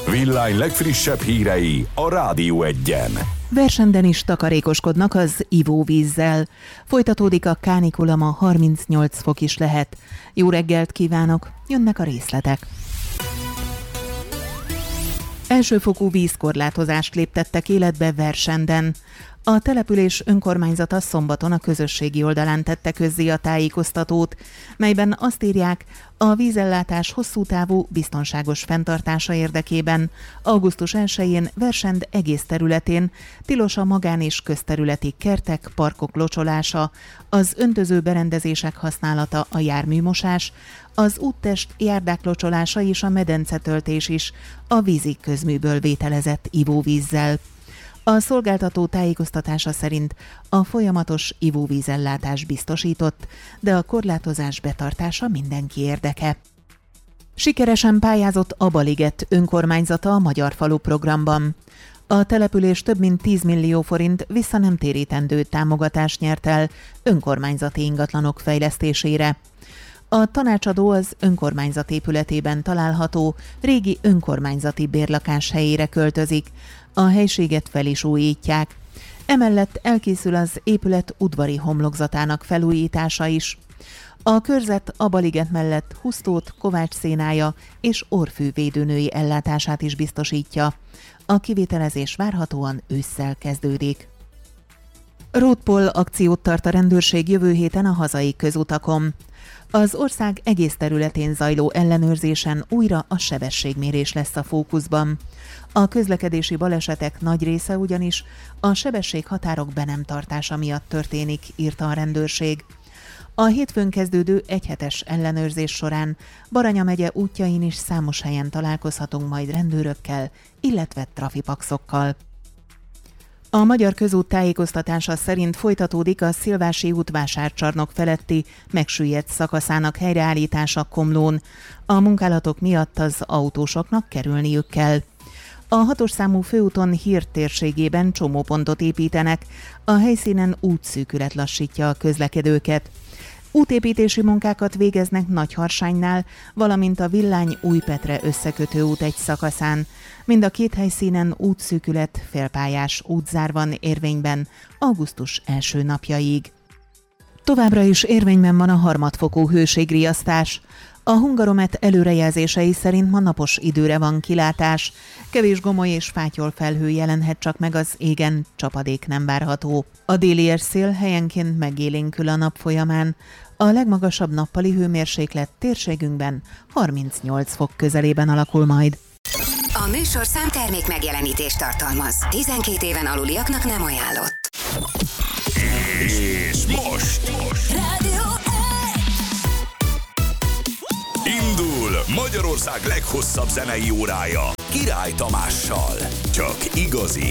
Villány legfrissebb hírei a Rádió Egyen. Versenden is takarékoskodnak az ivóvízzel. Folytatódik a kánikula, ma 38 fok is lehet. Jó reggelt kívánok, jönnek a részletek. Elsőfokú vízkorlátozást léptettek életbe Versenden. A település önkormányzata szombaton a közösségi oldalán tette közzé a tájékoztatót, melyben azt írják, a vízellátás hosszú távú, biztonságos fenntartása érdekében augusztus 1-én Versend egész területén tilos a magán- és közterületi kertek, parkok locsolása, az öntöző berendezések használata, a járműmosás, az úttest, járdák locsolása és a medencetöltés is a vízi közműből vételezett ivóvízzel. A szolgáltató tájékoztatása szerint a folyamatos ivóvízellátás biztosított, de a korlátozás betartása mindenki érdeke. Sikeresen pályázott a Baliget önkormányzata a Magyar Falu programban. A település több mint 10 millió forint visszanemtérítendő támogatást nyert el önkormányzati ingatlanok fejlesztésére. A tanácsadó az önkormányzat épületében található régi önkormányzati bérlakás helyére költözik, a helységet fel is újítják. Emellett elkészül az épület udvari homlokzatának felújítása is. A körzet a Baliget mellett Husztót, Kovács szénája és orrfűvédőnői ellátását is biztosítja. A kivitelezés várhatóan ősszel kezdődik. Roadpoll akciót tart a rendőrség jövő héten a hazai közutakon. Az ország egész területén zajló ellenőrzésen újra a sebességmérés lesz a fókuszban. A közlekedési balesetek nagy része ugyanis a sebességhatárok be nem tartása miatt történik, írta a rendőrség. A hétfőn kezdődő egyhetes ellenőrzés során Baranya megye útjain is számos helyen találkozhatunk majd rendőrökkel, illetve trafipaxokkal. A Magyar Közút tájékoztatása szerint folytatódik a Szilvási út vásárcsarnok feletti megsüllyedt szakaszának helyreállítása Komlón. A munkálatok miatt az autósoknak kerülniük kell. A 6-os számú főúton Hírt térségében csomópontot építenek, a helyszínen útszűkület lassítja a közlekedőket. Útépítési munkákat végeznek Nagyharsánynál, valamint a Villány-Újpetre összekötő út egy szakaszán. Mind a két helyszínen útszűkület, félpályás útzár van érvényben augusztus első napjaig. Továbbra is érvényben van a harmadfokú hőségriasztás. A Hungaromet előrejelzései szerint ma napos időre van kilátás. Kevés gomoly és fátyol felhő jelenhet csak meg az égen, csapadék nem várható. A déli érszél helyenként megélénkül a nap folyamán. A legmagasabb nappali hőmérséklet térségünkben 38 fok közelében alakul majd. A műsorszám termék megjelenítést tartalmaz. 12 éven aluliaknak nem ajánlott. És most Rádió indul Magyarország leghosszabb zenei órája Király Tamással. Csak igazi